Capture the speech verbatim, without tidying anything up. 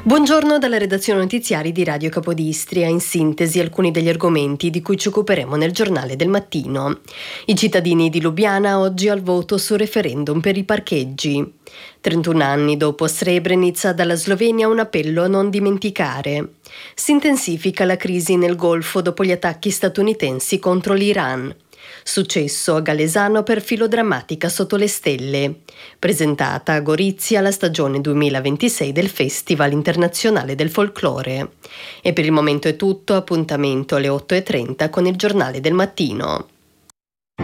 Buongiorno dalla redazione notiziari di Radio Capodistria. In sintesi alcuni degli argomenti di cui ci occuperemo nel giornale del mattino. I cittadini di Lubiana oggi al voto sul referendum per i parcheggi. trentuno anni dopo Srebrenica, dalla Slovenia un appello a non dimenticare. Si intensifica la crisi nel Golfo dopo gli attacchi statunitensi contro l'Iran. Successo a Gallesano per Filodrammatica sotto le stelle. Presentata a Gorizia la stagione duemilaventisei del Festival Internazionale del Folklore. E per il momento è tutto, appuntamento alle otto e trenta con il giornale del mattino.